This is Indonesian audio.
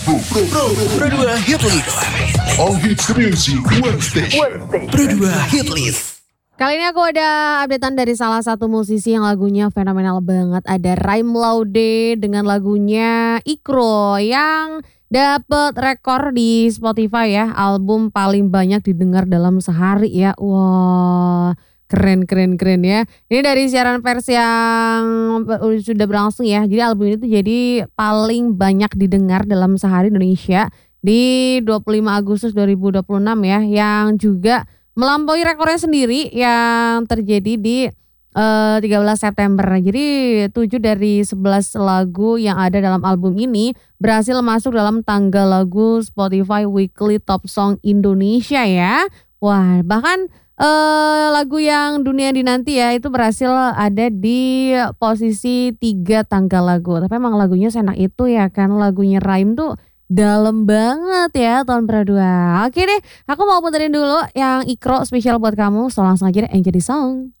Pro 2 Hit List. All hits music, one station. Pro 2 Hit List. Kali ini aku ada updatean dari salah satu musisi yang lagunya fenomenal banget. Ada Raim Laude dengan lagunya Ikro yang dapat rekor di Spotify ya. Album paling banyak didengar dalam sehari ya. Wah, keren ya. Ini dari siaran pers yang sudah berlangsung ya. Jadi album ini tuh jadi paling banyak didengar dalam sehari Indonesia di 25 Agustus 2026 ya. Yang juga melampaui rekornya sendiri yang terjadi di 13 September. Jadi 7 dari 11 lagu yang ada dalam album ini berhasil masuk dalam tangga lagu Spotify Weekly Top Song Indonesia ya. Wah, bahkan lagu yang dunia dinanti ya itu berhasil ada di posisi 3 tangga lagu. Tapi emang lagunya senak itu ya kan, lagunya Raim tuh dalam banget ya tahun Pradua. Oke deh, aku mau puterin dulu yang Ikro spesial buat kamu. So langsung aja deh yang jadi song.